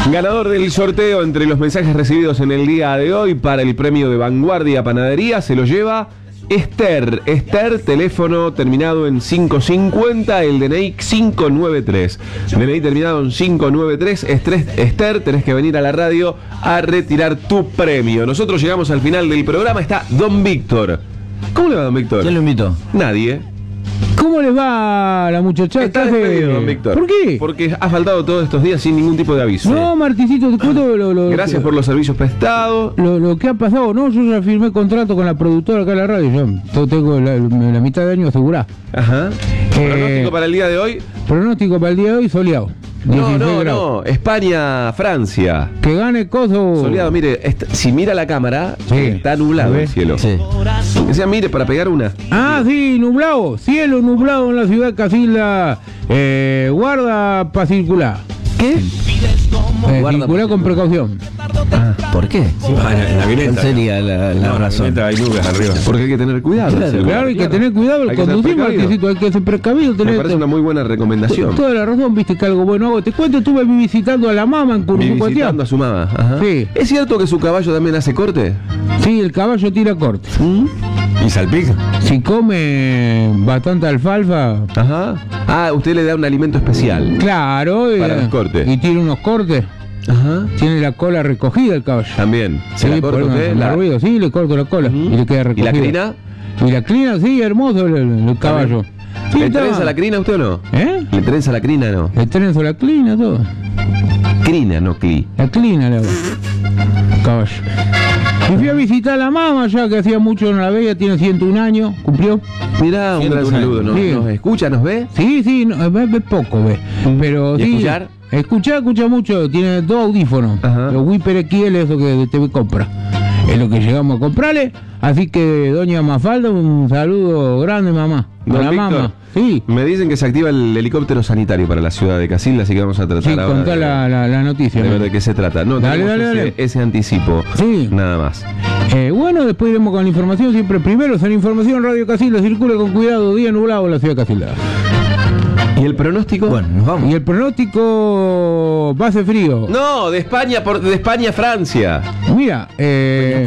Ganador del sorteo entre los mensajes recibidos en el día de hoy para el premio de Vanguardia Panadería se lo lleva Esther. Esther, teléfono terminado en 550, el DNI 593. DNI terminado en 593. Esther, tenés que venir a la radio a retirar tu premio. Nosotros llegamos al final del programa. Está Don Víctor. ¿Cómo le va, Don Víctor? ¿Quién lo invitó? Nadie. ¿Cómo les va a la muchachada? Está despedido, Don Víctor. ¿Por qué? Porque ha faltado todos estos días sin ningún tipo de aviso. No, Marticito, te cuento Gracias por los servicios prestados. lo que ha pasado. No, yo ya firmé contrato con la productora acá en la radio. Yo tengo la mitad de año asegurada. Ajá. Pronóstico para el día de hoy. Pronóstico para el día de hoy, soleado. No. España, Francia. Que gane coso. Soleado, mire, si mira la cámara, Sí. está nublado el cielo. Sí. Decía, mire, para pegar una. Ah, sí, nublado. Cielo nublado en la ciudad de Casilda. Guarda para circular. ¿Qué? Guarda Circular con precaución. ¿Por qué? En la avioneta. ¿Cuál sería la En la razón? avioneta hay nubes arriba. Porque hay que tener cuidado. Claro, hay que tener cuidado al Hay que ser conducir, precavido. Marticito. Hay que ser precavido. Me parece una muy buena recomendación. Toda la razón, viste que algo bueno hago. Te cuento, estuve visitando a la mamá en Visitando Curucuatiá. a su mamá. Ajá. Sí. ¿Es cierto que su caballo también hace corte? Sí, el caballo tira corte. ¿Y salpica? Si come bastante alfalfa, Ajá. Ah, usted le da un alimento especial. claro. Para los cortes. Y tiene unos cortes. Ajá. Tiene la cola recogida el caballo. También. ¿Se Sí, la corta por usted? no hacer ruido. Sí, le corto la cola. Y le queda ¿Y recogida. la crina? Y la crina, sí, hermoso el caballo. Sí, ¿Le está- trenza la crina usted o no? ¿Eh? ¿Le trenza la crina o no? Le trenzo la clina, todo. Crina, no cli. La clina le hago. Caballo. Y fui a visitar a la mamá ya que hacía mucho no la veía, tiene 101 años, cumplió. Mirá, un gran 101 saludo. ¿Nos, Sí. nos escucha, nos ve? Sí, no, ve poco, ve. Pero ¿Y sí. escuchar? Escucha mucho, tiene dos audífonos. Ajá. Los Whisper XL, eso que TV compra. Es lo que llegamos a comprarle. Así que, doña Mafalda, un saludo grande, mamá. Don A la Víctor, mamá. Sí, Me dicen que se activa el helicóptero sanitario para la ciudad de Casilda, así que vamos a tratar sí, ahora contá la noticia. de ver de qué se trata. No, Dale, tenemos dale. ese anticipo. Sí. Nada más. Bueno, después iremos con la información. Siempre primero, en información, Radio Casilda. Circule con cuidado, día nublado en la ciudad de Casilda. ¿Y el pronóstico? Bueno, nos vamos. Y el pronóstico va a ser frío. No, de España a Francia. Mira,